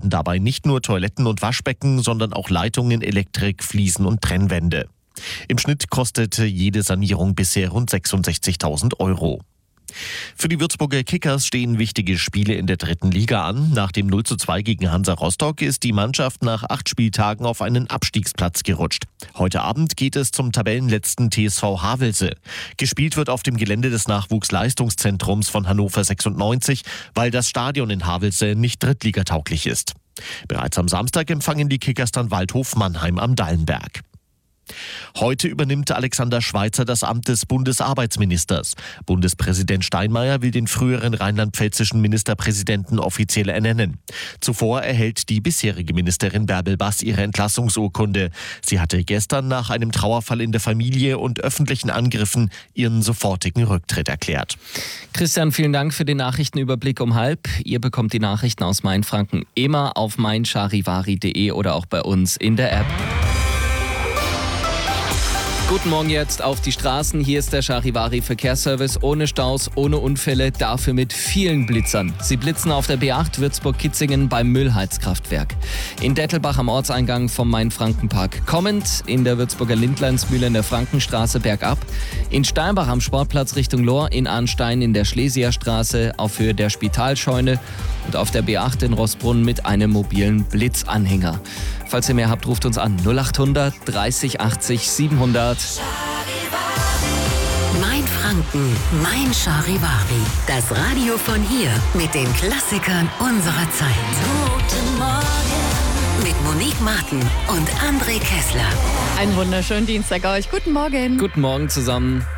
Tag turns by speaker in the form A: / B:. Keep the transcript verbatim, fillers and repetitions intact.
A: werden dabei nicht nur Toiletten und Waschbecken, sondern auch Leitungen, Elektrik, Fliesen und Trennwände. Im Schnitt kostete jede Sanierung bisher rund sechsundsechzigtausend Euro. Für die Würzburger Kickers stehen wichtige Spiele in der dritten Liga an. Nach dem null zu zwei gegen Hansa Rostock ist die Mannschaft nach acht Spieltagen auf einen Abstiegsplatz gerutscht. Heute Abend geht es zum Tabellenletzten T S V Havelse. Gespielt wird auf dem Gelände des Nachwuchsleistungszentrums von Hannover sechsundneunzig, weil das Stadion in Havelse nicht drittligatauglich ist. Bereits am Samstag empfangen die Kickers dann Waldhof Mannheim am Dallenberg. Heute übernimmt Alexander Schweitzer das Amt des Bundesarbeitsministers. Bundespräsident Steinmeier will den früheren rheinland-pfälzischen Ministerpräsidenten offiziell ernennen. Zuvor erhält die bisherige Ministerin Bärbel Bass ihre Entlassungsurkunde. Sie hatte gestern nach einem Trauerfall in der Familie und öffentlichen Angriffen ihren sofortigen Rücktritt erklärt.
B: Christian, vielen Dank für den Nachrichtenüberblick um halb. Ihr bekommt die Nachrichten aus Mainfranken immer auf mein charivari punkt de oder auch bei uns in der App. Guten Morgen jetzt auf die Straßen. Hier ist der Charivari Verkehrsservice. Ohne Staus, ohne Unfälle, dafür mit vielen Blitzern. Sie blitzen auf der B acht Würzburg-Kitzingen beim Müllheizkraftwerk. In Dettelbach am Ortseingang vom Main-Franken-Park kommend. In der Würzburger Lindleinsmühle in der Frankenstraße bergab. In Steinbach am Sportplatz Richtung Lohr. In Arnstein in der Schlesierstraße auf Höhe der Spitalscheune. Und auf der B acht in Rossbrunn mit einem mobilen Blitzanhänger. Falls ihr mehr habt, ruft uns an null acht hundert dreißig achtzig siebenhundert.
C: Mein Franken, mein Charivari. Das Radio von hier mit den Klassikern unserer Zeit. Guten Morgen. Mit Monique Martin und André Kessler.
D: Einen wunderschönen Dienstag euch. Guten Morgen.
B: Guten Morgen zusammen.